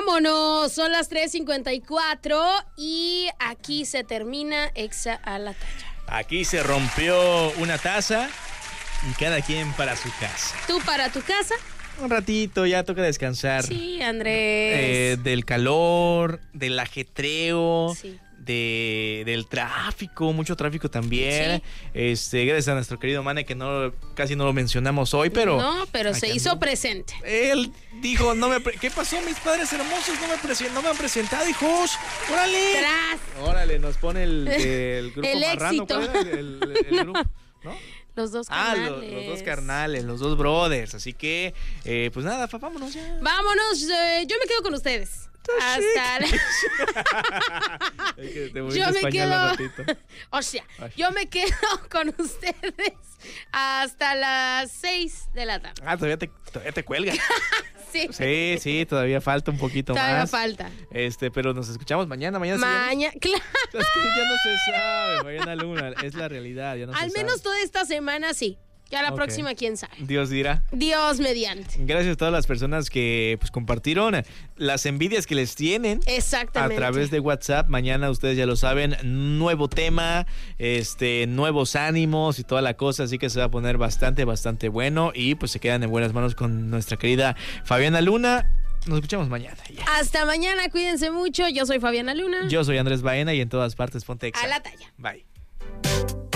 Vámonos, son las 3:54 y aquí se termina Exa a la Talla. Aquí se rompió una taza y cada quien para su casa. ¿Tú para tu casa? Un ratito, ya toca descansar. Sí, Andrés. Del calor, del ajetreo, Sí. del tráfico, mucho tráfico también. Sí. Gracias a nuestro querido Mane, que casi no lo mencionamos hoy, pero... No, pero se hizo presente. Él dijo, ¿qué pasó, mis padres hermosos? No me han presentado, hijos. ¡Órale! Tras. Órale, nos pone el grupo El marrano. éxito. ¿Cuál era el grupo? ¿No? Los dos carnales. Los dos carnales, los dos brothers. Así que, pues nada, vámonos ya. Vámonos, yo me quedo con ustedes. Hasta la... Yo me quedo. O sea, yo me quedo con ustedes hasta las 6 de la tarde. Todavía te cuelga. Sí. Sí, todavía falta un poquito todavía más. falta. Pero nos escuchamos mañana. Claro. Es que ya no se sabe, Fabiana Luna. Es la realidad, ya no se Al sabe. menos toda esta semana sí. Ya la próxima, quién sabe. Dios dirá. Dios mediante. Gracias a todas las personas que pues compartieron las envidias que les tienen. Exactamente. A través de WhatsApp. Mañana ustedes ya lo saben, nuevo tema, nuevos ánimos y toda la cosa, así que se va a poner bastante bueno y pues se quedan en buenas manos con nuestra querida Fabiana Luna. Nos escuchamos mañana. Ya. Hasta mañana, cuídense mucho. Yo soy Fabiana Luna. Yo soy Andrés Baena y en todas partes ponte Exa. A la Talla. Bye.